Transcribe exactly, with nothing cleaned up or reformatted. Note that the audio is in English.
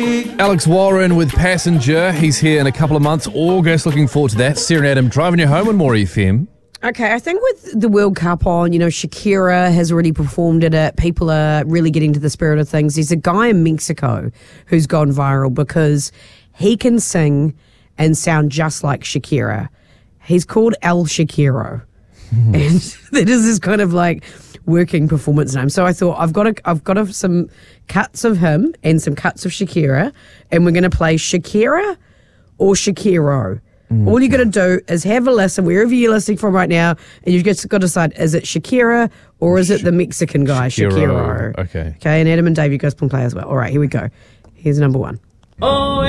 Alex Warren with Passenger. He's here in a couple of months. August, looking forward to that. Sarah and Adam driving you home on More F M. Okay, I think with the World Cup on, you know, Shakira has already performed at it. People are really getting to the spirit of things. There's a guy in Mexico who's gone viral because he can sing and sound just like Shakira. He's called El Shakiro. Mm-hmm. And that is this kind of like working performance name. So I thought I've got a, I've got a, some cuts of him and some cuts of Shakira, and we're going to play Shakira or Shakiro. Mm. All you got to do is have a listen wherever you're listening from right now, and you've just got to decide, is it Shakira or is it the Mexican guy, Shakiro. Shakiro? Okay. Okay, and Adam and Dave, you guys can play as well. All right, here we go. Here's number one. Oh,